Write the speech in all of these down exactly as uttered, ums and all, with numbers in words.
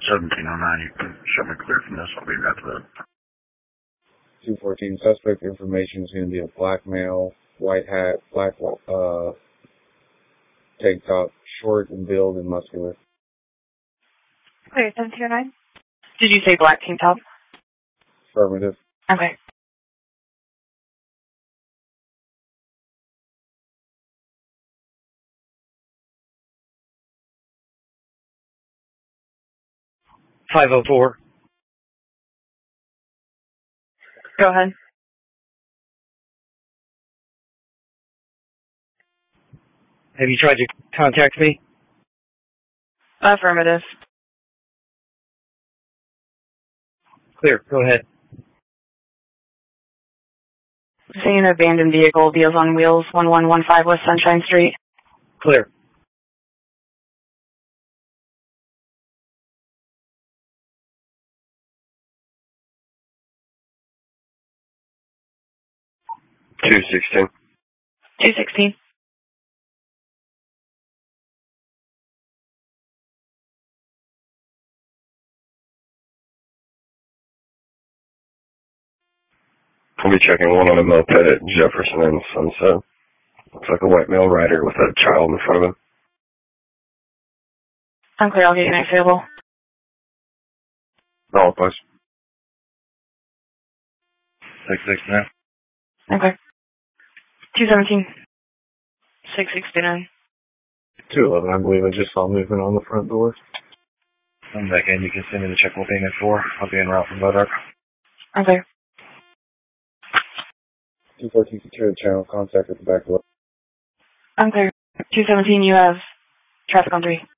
seventeen oh nine, you can show me clear from this. I'll be back to that. two fourteen, suspect information is going to be a black male, white hat, black uh, tank top, short and build and muscular. Okay, seventeen oh nine. Did you say black tank top? Affirmative. Okay. five oh four. Go ahead. Have you tried to contact me? Affirmative. Clear. Go ahead. Seeing an abandoned vehicle, Deals on Wheels, one one one five West Sunshine Street. Clear. two sixteen. two sixteen. I'll be checking one on a moped at Jefferson and Sunset. Looks like a white male rider with a child in front of him. I'm clear. I'll get you next table. All close. six six nine. Okay. two seventeen. six sixty-nine. two eleven, I believe I just saw movement on the front door. I'm back in. You can send me the check we'll payment for. I'll be en route from Bodark. Okay. two fourteen, secure the channel, contact at the back door. I'm clear. two seventeen, you have traffic on three.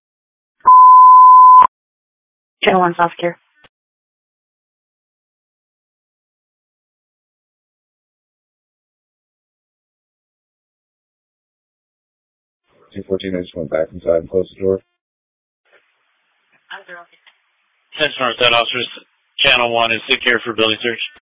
Channel one's not secure. two fourteen, I just went back inside and closed the door. I'm clear. Attention, North Side officers. Channel one is secure for building search.